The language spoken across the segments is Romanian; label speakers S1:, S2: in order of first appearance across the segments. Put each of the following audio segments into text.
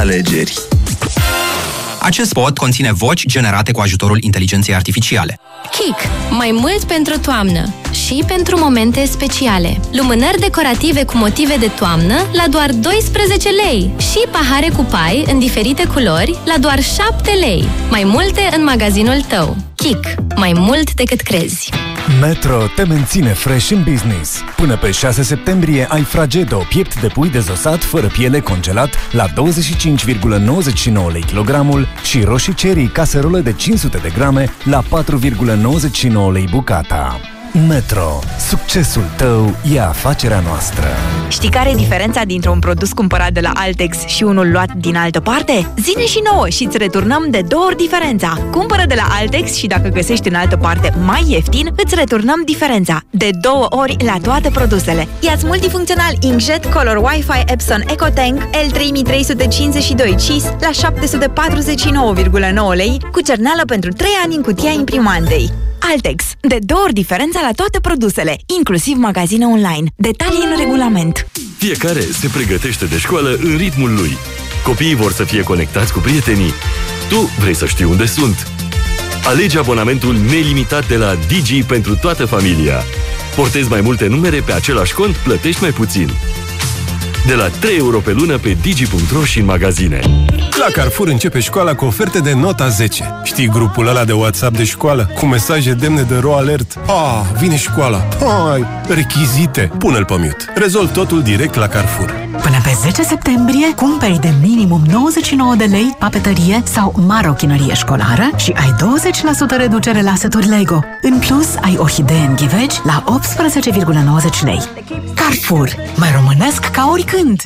S1: alegeri.
S2: Acest spot conține voci generate cu ajutorul inteligenței artificiale.
S3: Kik. Mai mult pentru toamnă și pentru momente speciale. Lumânări decorative cu motive de toamnă la doar 12 lei și pahare cu pai în diferite culori la doar 7 lei. Mai multe în magazinul tău. Kik. Mai mult decât crezi.
S4: Metro te menține fresh în business. Până pe 6 septembrie ai Fragedo, piept de pui dezosat fără piele congelat la 25,99 lei kilogramul și roșii cherry caserolă de 500 de grame la 4,99 lei bucata. Metro. Succesul tău e afacerea noastră.
S5: Știi care e diferența dintre un produs cumpărat de la Altex și unul luat din altă parte? Zine și nouă și îți returnăm de 2 ori diferența. Cumpără de la Altex și dacă găsești în altă parte mai ieftin, îți returnăm diferența. De 2 ori la toate produsele. Ia-ți multifuncțional inkjet Color Wi-Fi Epson EcoTank L3352 CIS la 749,9 lei cu cerneală pentru 3 ani în cutia imprimantei. Altex. De 2 ori diferența la toate produsele, inclusiv magazine online. Detalii în regulament.
S6: Fiecare se pregătește de școală în ritmul lui. Copiii vor să fie conectați cu prietenii. Tu vrei să știi unde sunt. Alege abonamentul nelimitat de la Digi pentru toată familia. Portezi mai multe numere pe același cont, plătești mai puțin. De la 3 euro pe lună pe digi.ro și în magazine.
S7: La Carrefour începe școala cu oferte de nota 10. Știi grupul ăla de WhatsApp de școală? Cu mesaje demne de ro alert. Vine școala. Hai, rechizite. Pune-l pe mute. Rezolv totul direct la Carrefour.
S8: Până pe 10 septembrie, cumperi de minimum 99 de lei papeterie sau marochinărie școlară și ai 20% reducere la seturi Lego. În plus, ai orhidee în ghiveci la 18,90 lei. Carrefour. Mai românesc ca oricând!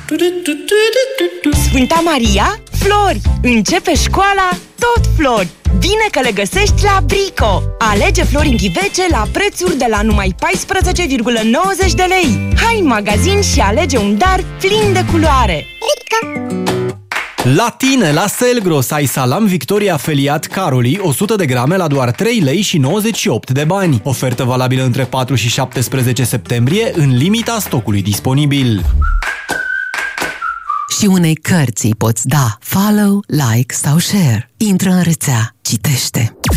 S5: Sfânta Maria, flori! Începe școala, tot flori! Bine că le găsești la Brico! Alege flori în ghivece la prețuri de la numai 14,90 de lei. Hai în magazin și alege un dar plin de culoare!
S9: La tine, la Selgros, ai salam Victoria feliat Caroli, 100 de grame la doar 3 lei și 98 de bani. Ofertă valabilă între 4 și 17 septembrie, în limita stocului disponibil.
S8: Și unei cărți îi poți da follow, like sau share. Intră în rețea, citește.